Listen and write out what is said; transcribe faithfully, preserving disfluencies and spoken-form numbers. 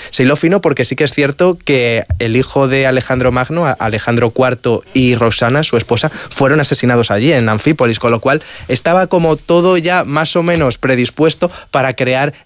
se hiló fino porque sí que es cierto que el hijo de Alejandro Magno, Alejandro cuarto, y Rosana, su esposa, fueron asesinados allí en Anfípolis, con lo cual estaba como todo ya más o menos predispuesto para crear